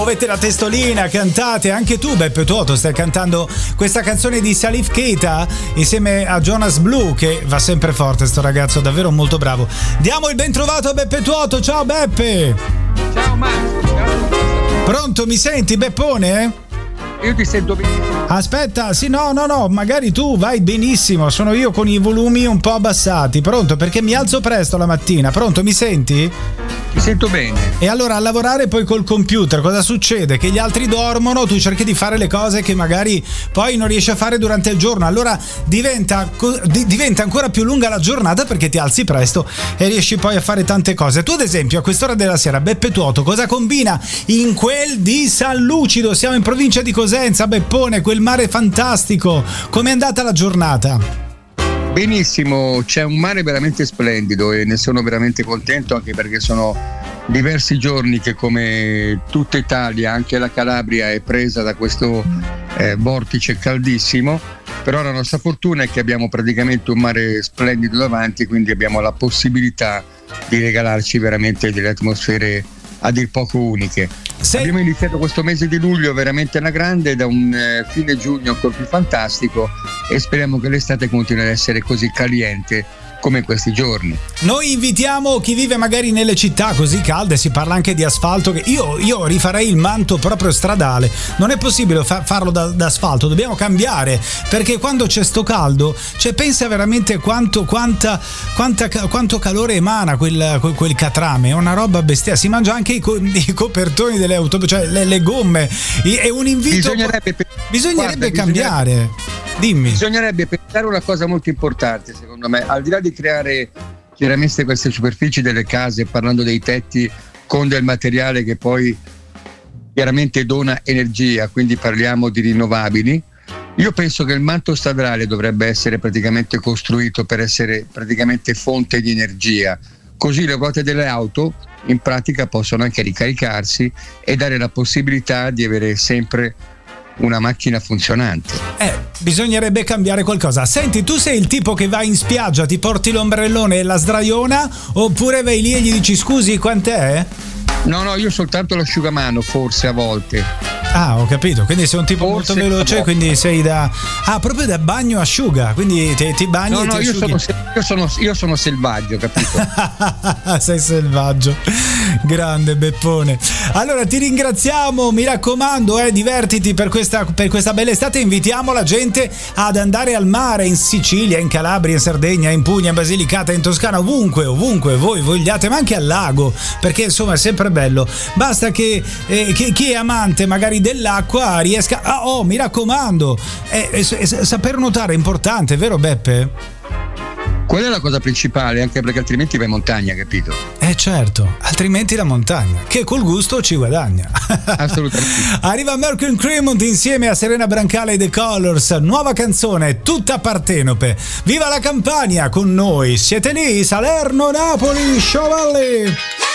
Muovete la testolina, cantate, anche tu Beppe Tuoto stai cantando questa canzone di Salif Keita insieme a Jonas Blue, che va sempre forte sto ragazzo, davvero molto bravo. Diamo il ben trovato a Beppe Tuoto, ciao Beppe! Ciao Max! Pronto, mi senti Beppone? Io ti sento benissimo. Aspetta, sì, no, magari tu vai benissimo, sono io con i volumi un po' abbassati, pronto? Perché mi alzo presto la mattina, pronto, mi senti? Mi sento bene. E allora a lavorare poi col computer cosa succede? Che gli altri dormono, tu cerchi di fare le cose che magari poi non riesci a fare durante il giorno, allora diventa ancora più lunga la giornata perché ti alzi presto e riesci poi a fare tante cose. Tu ad esempio a quest'ora della sera Beppe Tuoto cosa combina in quel di San Lucido? Siamo in provincia di Cosenza, Beppone, quel mare fantastico. Com'è andata la giornata? Benissimo, c'è un mare veramente splendido e ne sono veramente contento, anche perché sono diversi giorni che, come tutta Italia, anche la Calabria è presa da questo vortice caldissimo, però la nostra fortuna è che abbiamo praticamente un mare splendido davanti, quindi abbiamo la possibilità di regalarci veramente delle atmosfere a dir poco uniche. Abbiamo iniziato questo mese di luglio veramente alla grande, da un fine giugno ancora più fantastico, e speriamo che l'estate continui ad essere così caliente come in questi giorni. Noi invitiamo chi vive magari nelle città così calde, si parla anche di asfalto, che io rifarei il manto proprio stradale, non è possibile farlo da asfalto, dobbiamo cambiare, perché quando c'è sto caldo, cioè pensa veramente quanto calore emana quel catrame, è una roba bestia, si mangia anche i copertoni delle auto, cioè le gomme, è un invito, bisognerebbe cambiare. Dimmi. Bisognerebbe pensare una cosa molto importante, secondo me, al di là di creare chiaramente queste superfici delle case, parlando dei tetti con del materiale che poi chiaramente dona energia, quindi parliamo di rinnovabili. Io penso che il manto stradale dovrebbe essere praticamente costruito per essere praticamente fonte di energia, così le ruote delle auto in pratica possono anche ricaricarsi e dare la possibilità di avere sempre una macchina funzionante. Bisognerebbe cambiare qualcosa. Senti, tu sei il tipo che va in spiaggia, ti porti l'ombrellone e la sdraiona, oppure vai lì e gli dici scusi quant'è? No, io soltanto l'asciugamano, forse a volte. Ah, ho capito, quindi sei un tipo molto veloce, quindi sei proprio da bagno asciuga, quindi ti bagni e ti asciughi. Io sono selvaggio, capito? Sei selvaggio, grande Beppone. Allora ti ringraziamo, mi raccomando, divertiti per questa bella estate, invitiamo la gente ad andare al mare in Sicilia, in Calabria, in Sardegna, in Puglia, in Basilicata, in Toscana, ovunque voi vogliate, ma anche al lago, perché insomma è sempre bello, basta che chi è amante magari dell'acqua riesca mi raccomando, saper nuotare è importante, vero Beppe? Quella è la cosa principale, anche perché altrimenti vai in montagna, capito? Certo, altrimenti la montagna, che col gusto ci guadagna. Assolutamente. Arriva Mercury Cremont insieme a Serena Brancale e The Colors, nuova canzone tutta partenope. Viva la Campania con noi, siete lì, Salerno, Napoli, Show Valley.